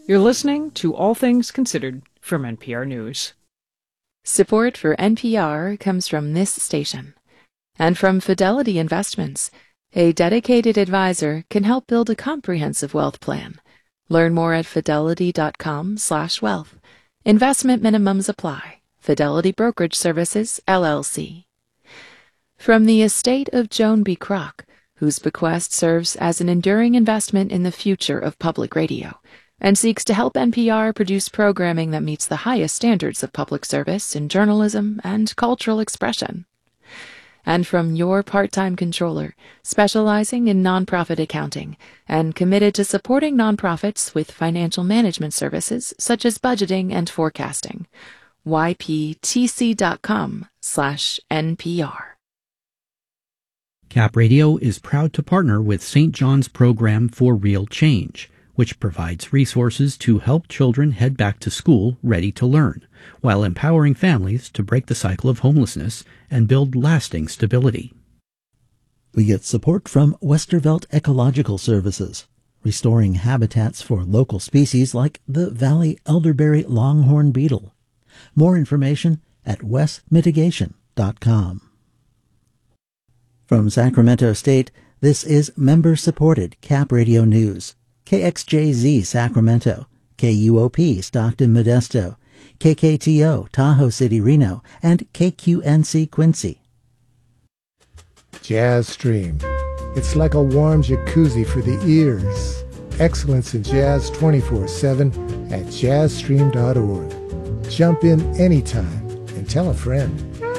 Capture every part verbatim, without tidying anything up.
You're listening to All Things Considered from N P R News. Support for N P R comes from this station and from Fidelity Investments. A dedicated advisor can help build a comprehensive wealth plan. Learn more at fidelity.com slash wealth. Investment minimums apply. Fidelity Brokerage Services, L L C. From the estate of Joan B. Kroc, whose bequest serves as an enduring investment in the future of public radio and seeks to help N P R produce programming that meets the highest standards of public service in journalism and cultural expression. And from your part-time controller, specializing in nonprofit accounting and committed to supporting nonprofits with financial management services such as budgeting and forecasting. yptc.com slash NPR. Cap Radio is proud to partner with Saint John's Program for Real Change, which provides resources to help children head back to school ready to learn, while empowering families to break the cycle of homelessness and build lasting stability. We get support from Westervelt Ecological Services, restoring habitats for local species like the Valley elderberry longhorn beetle. More information at wes mitigation dot com. From Sacramento State, this is member-supported Cap Radio News. K X J Z Sacramento, K U O P Stockton Modesto, K K T O Tahoe City Reno, and K Q N C Quincy. Jazz Stream. It's like a warm jacuzzi for the ears. Excellence in jazz twenty-four seven at jazz stream dot org. Jump in anytime and tell a friend.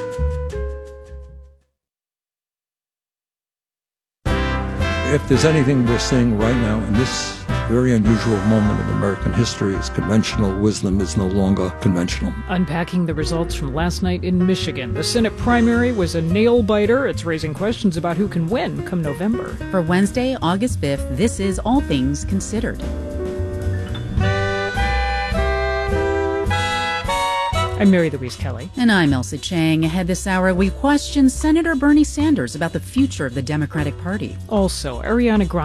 If there's anything we're seeing right now in this very unusual moment in American history, is conventional wisdom is no longer conventional. Unpacking the results from last night in Michigan. The Senate primary was a nail-biter. It's raising questions about who can win come November. For Wednesday, August fifth, this is All Things Considered. I'm Mary Louise Kelly. And I'm Elsa Chang. Ahead this hour, we question Senator Bernie Sanders about the future of the Democratic Party. Also, Ariana Grande